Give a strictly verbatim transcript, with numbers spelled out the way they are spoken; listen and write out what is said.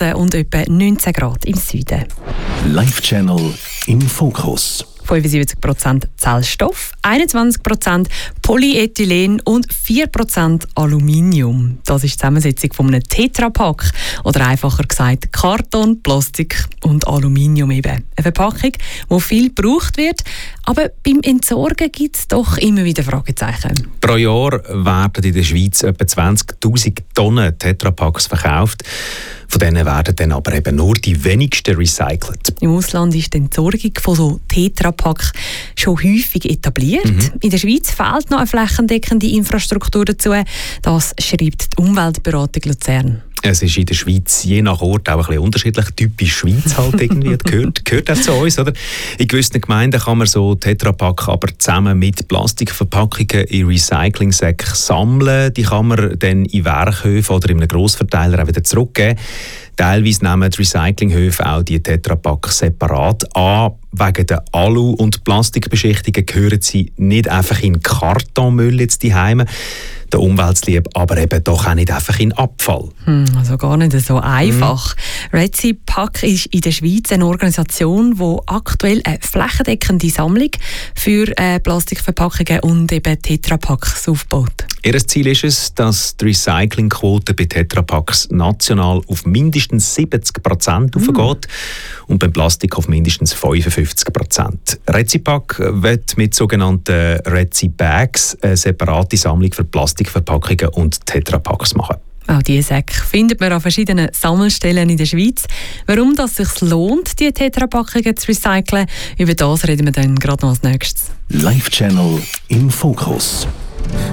Norden und etwa neunzehn Grad im Süden. Live-Channel im Fokus. fünfundsiebzig Prozent Zellstoff, einundzwanzig Prozent Polyethylen und vier Prozent Aluminium. Das ist die Zusammensetzung von einem Tetrapack oder einfacher gesagt Karton, Plastik und Aluminium eben. Eine Verpackung, die viel gebraucht wird, aber beim Entsorgen gibt es doch immer wieder Fragezeichen. Pro Jahr werden in der Schweiz etwa zwanzigtausend Tonnen Tetrapacks verkauft. Von denen werden dann aber eben nur die wenigsten recycelt. Im Ausland ist die Entsorgung von so Tetrapack schon häufig etabliert. Mhm. In der Schweiz fehlt noch eine flächendeckende Infrastruktur dazu. Das schreibt die Umweltberatung Luzern. Es ist in der Schweiz je nach Ort auch ein bisschen unterschiedlich. Typisch Schweiz halt irgendwie. gehört, gehört auch zu uns, oder? In gewissen Gemeinden kann man so Tetrapack aber zusammen mit Plastikverpackungen in Recyclingsäcken sammeln. Die kann man dann in Werkhöfen oder in einem Grossverteiler auch wieder zurückgeben. Teilweise nehmen die Recyclinghöfe auch die Tetrapacks separat an. Wegen der Alu- und Plastikbeschichtungen gehören sie nicht einfach in Kartonmüll jetzt die Heime. Der Umweltlieb aber eben doch auch nicht einfach in Abfall. Hm, also gar nicht so einfach. Mhm. RecyPack ist in der Schweiz eine Organisation, die aktuell eine flächendeckende Sammlung für äh, Plastikverpackungen und eben Tetrapacks aufbaut. Ihr Ziel ist es, dass die Recyclingquote bei Tetrapacks national auf mindestens siebzig Prozent mm. aufgeht und beim Plastik auf mindestens fünfundfünfzig Prozent. RecyPack wird mit sogenannten RecyBags eine separate Sammlung für Plastikverpackungen und Tetrapacks machen. Auch diese Säcke findet man an verschiedenen Sammelstellen in der Schweiz. Warum das sich lohnt, diese Tetrapackungen zu recyceln, über das reden wir dann gerade noch als nächstes. Live-Channel im Fokus.